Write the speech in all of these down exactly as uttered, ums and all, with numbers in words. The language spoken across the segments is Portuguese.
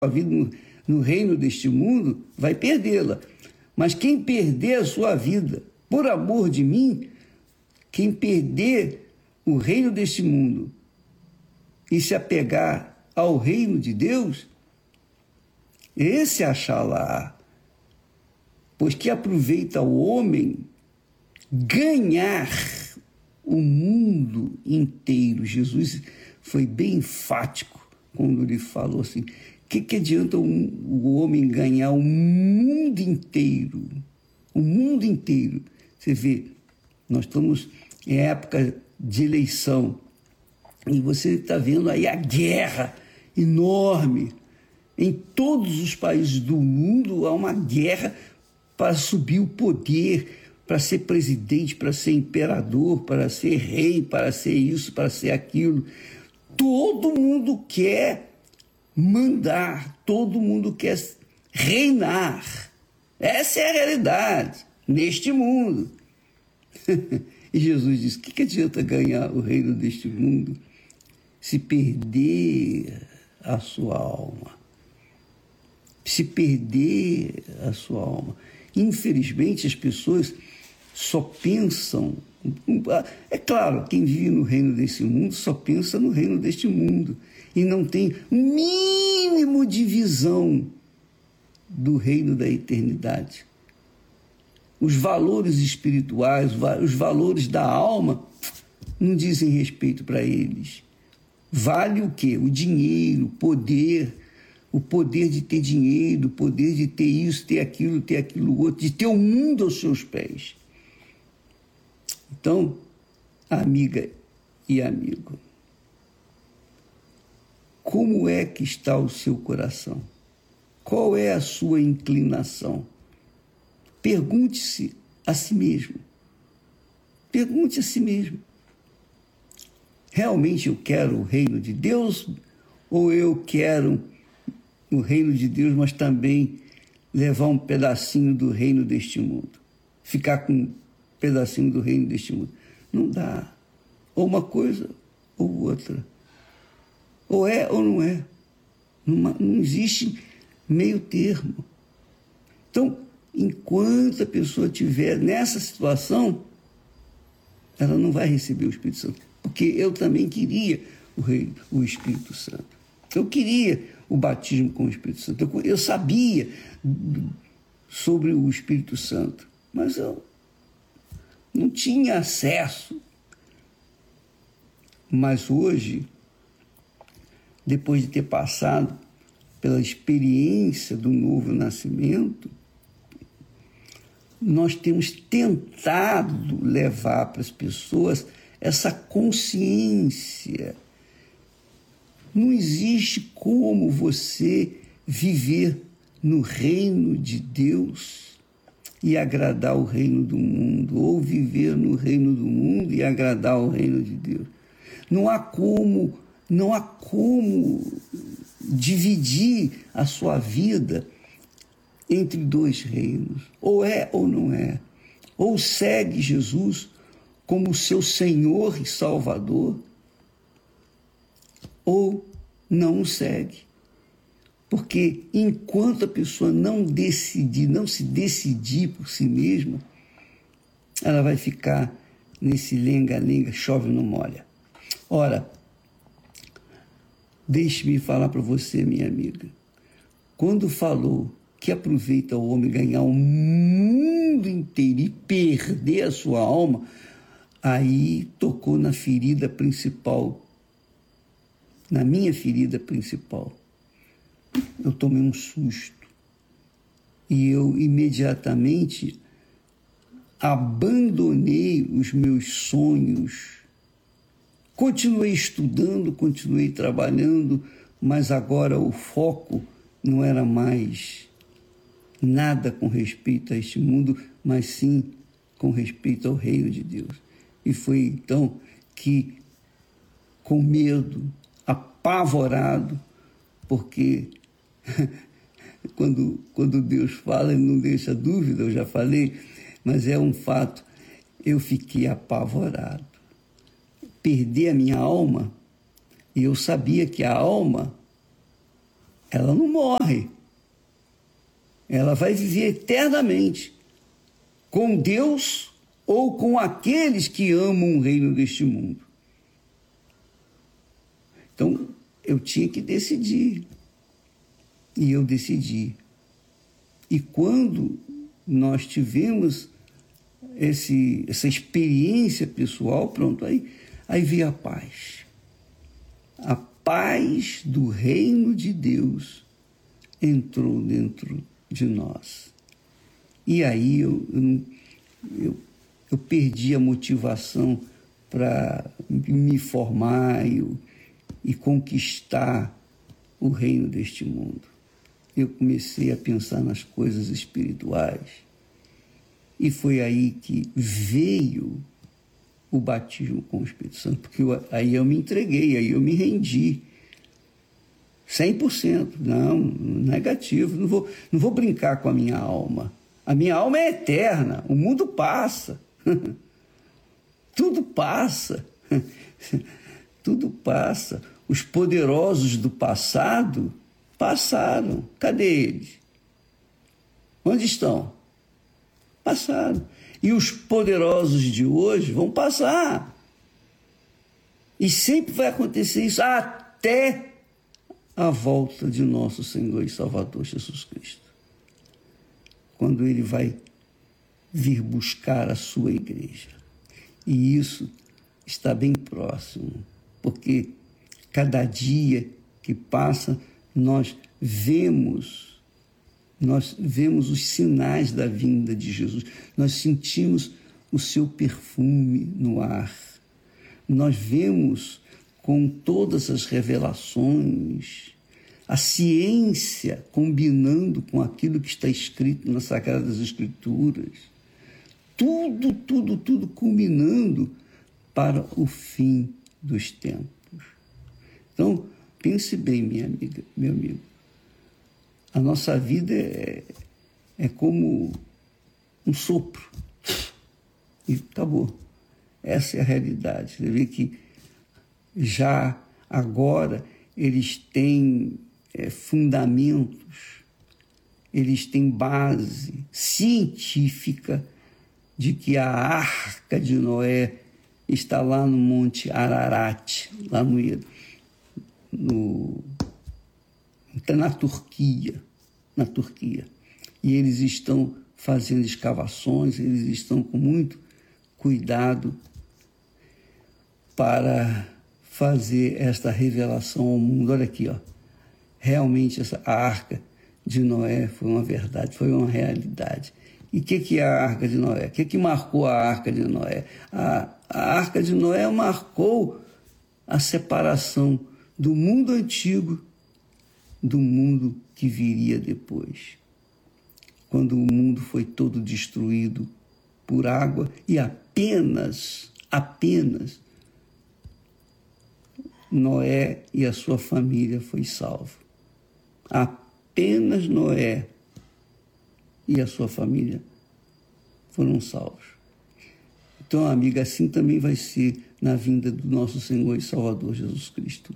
a vida no, no reino deste mundo, vai perdê-la. Mas quem perder a sua vida por amor de mim, quem perder o reino deste mundo e se apegar ao reino de Deus, esse achará, pois que aproveita o homem ganhar o mundo inteiro. Jesus foi bem enfático quando ele falou assim: o que, que adianta um, o homem ganhar o mundo inteiro? O mundo inteiro. Você vê, nós estamos em época de eleição e você está vendo aí a guerra enorme. Em todos os países do mundo há uma guerra para subir o poder, para ser presidente, para ser imperador, para ser rei, para ser isso, para ser aquilo. Todo mundo quer mandar, todo mundo quer reinar. Essa é a realidade neste mundo. E Jesus disse: o que, que adianta ganhar o reino deste mundo se perder a sua alma? Se perder a sua alma. Infelizmente, as pessoas só pensam... É claro, quem vive no reino desse mundo só pensa no reino deste mundo e não tem um mínimo de visão do reino da eternidade. Os valores espirituais, os valores da alma não dizem respeito para eles. Vale o quê? O dinheiro, o poder, o poder de ter dinheiro, o poder de ter isso, ter aquilo, ter aquilo outro, de ter o mundo aos seus pés. Então, amiga e amigo, como é que está o seu coração? Qual é a sua inclinação? Pergunte-se a si mesmo. Pergunte a si mesmo. Realmente eu quero o reino de Deus ou eu quero o reino de Deus, mas também levar um pedacinho do reino deste mundo? Ficar com um pedacinho do reino deste mundo. Não dá. Ou uma coisa ou outra. Ou é ou não é. Não, não existe meio termo. Então, enquanto a pessoa estiver nessa situação, ela não vai receber o Espírito Santo. Porque eu também queria o, rei, o Espírito Santo. Eu queria o batismo com o Espírito Santo. Eu, eu sabia sobre o Espírito Santo, mas eu não tinha acesso. Mas hoje, depois de ter passado pela experiência do novo nascimento, nós temos tentado levar para as pessoas essa consciência. Não existe como você viver no reino de Deus e agradar o reino do mundo, ou viver no reino do mundo e agradar o reino de Deus. Não há como, não há como dividir a sua vida entre dois reinos. Ou é ou não é. Ou segue Jesus como seu Senhor e Salvador, ou não o segue. Porque enquanto a pessoa não decidir, não se decidir por si mesma, ela vai ficar nesse lenga-lenga, chove não molha. Ora, deixe-me falar para você, minha amiga, quando falou que aproveita o homem ganhar o mundo inteiro e perder a sua alma, aí tocou na ferida principal, na minha ferida principal. Eu tomei um susto e eu imediatamente abandonei os meus sonhos. Continuei estudando, continuei trabalhando, mas agora o foco não era mais nada com respeito a este mundo, mas sim com respeito ao reino de Deus. E foi então que, com medo, apavorado, porque quando, quando Deus fala, ele não deixa dúvida, eu já falei, mas é um fato, eu fiquei apavorado. Perder a minha alma, e eu sabia que a alma ela não morre. Ela vai viver eternamente com Deus ou com aqueles que amam o reino deste mundo. Então, eu tinha que decidir. E eu decidi. E quando nós tivemos esse, essa experiência pessoal, pronto, aí, aí veio a paz. A paz do reino de Deus entrou dentro de nós. E aí eu, eu, eu, eu perdi a motivação para me formar e, e conquistar o reino deste mundo. Eu comecei a pensar nas coisas espirituais. E foi aí que veio o batismo com o Espírito Santo, porque eu, aí eu me entreguei, aí eu me rendi. cem por cento, não, negativo, não vou, não vou brincar com a minha alma. A minha alma é eterna, o mundo passa. Tudo passa. Tudo passa. Os poderosos do passado passaram. Cadê eles? Onde estão? Passaram. E os poderosos de hoje vão passar. E sempre vai acontecer isso até a volta de nosso Senhor e Salvador Jesus Cristo. Quando Ele vai vir buscar a sua igreja. E isso está bem próximo, porque cada dia que passa, nós vemos, nós vemos os sinais da vinda de Jesus. Nós sentimos o seu perfume no ar. Nós vemos com todas as revelações, a ciência combinando com aquilo que está escrito nas Sagradas Escrituras. Tudo, tudo, tudo culminando para o fim dos tempos. Então, pense bem, minha amiga, meu amigo. A nossa vida é, é como um sopro. E acabou. Essa é a realidade. Você vê que já agora eles têm é, fundamentos, eles têm base científica de que a Arca de Noé está lá no Monte Ararat, lá no, no na Turquia, na Turquia. E eles estão fazendo escavações, eles estão com muito cuidado para fazer esta revelação ao mundo. Olha aqui, ó. Realmente essa a Arca de Noé foi uma verdade, foi uma realidade. E o que, que é a Arca de Noé? O que, que marcou a Arca de Noé? A, a Arca de Noé marcou a separação do mundo antigo do mundo que viria depois. Quando o mundo foi todo destruído por água e apenas, apenas Noé e a sua família foi salvo. Apenas Noé e a sua família foram salvos. Então, amiga, assim também vai ser na vinda do nosso Senhor e Salvador Jesus Cristo.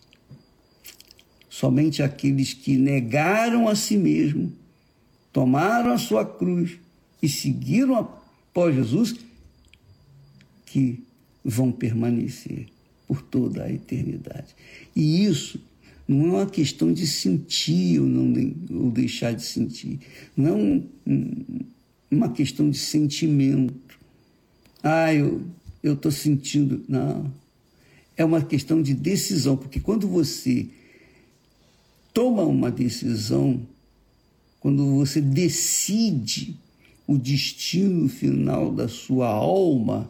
Somente aqueles que negaram a si mesmo, tomaram a sua cruz e seguiram após Jesus, que vão permanecer por toda a eternidade. E isso não é uma questão de sentir ou, não, ou deixar de sentir. Não é um, um, uma questão de sentimento. Ah, eu estou sentindo... Não. É uma questão de decisão, porque quando você toma uma decisão, quando você decide o destino final da sua alma,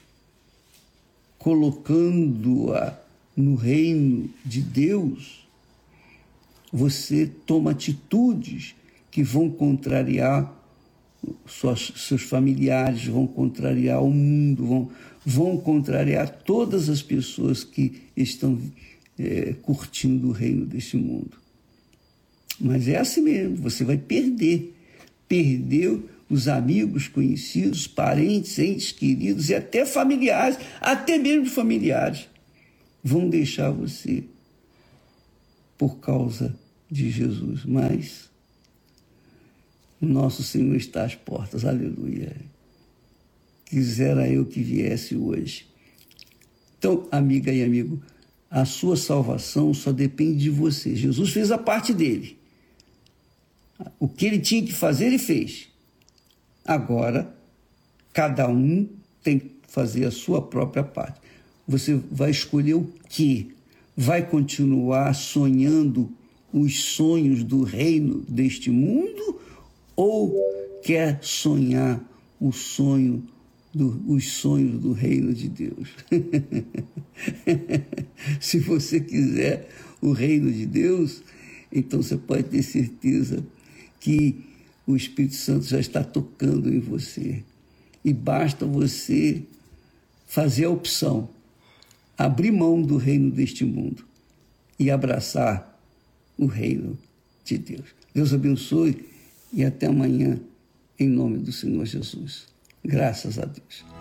colocando-a no reino de Deus, você toma atitudes que vão contrariar suas, seus familiares, vão contrariar o mundo, vão, vão contrariar todas as pessoas que estão é, curtindo o reino desse mundo. Mas é assim mesmo, você vai perder. Perdeu os amigos, conhecidos, parentes, entes queridos e até familiares, até mesmo familiares, vão deixar você por causa de Jesus, mas o nosso Senhor está às portas, aleluia. Quisera eu que viesse hoje. Então, amiga e amigo, a sua salvação só depende de você. Jesus fez a parte dele. O que ele tinha que fazer, ele fez. Agora, cada um tem que fazer a sua própria parte. Você vai escolher o quê? Vai continuar sonhando os sonhos do reino deste mundo ou quer sonhar o sonho do, os sonhos do reino de Deus? Se você quiser o reino de Deus, então você pode ter certeza que o Espírito Santo já está tocando em você. E basta você fazer a opção, abrir mão do reino deste mundo e abraçar o reino de Deus. Deus abençoe e até amanhã, em nome do Senhor Jesus. Graças a Deus.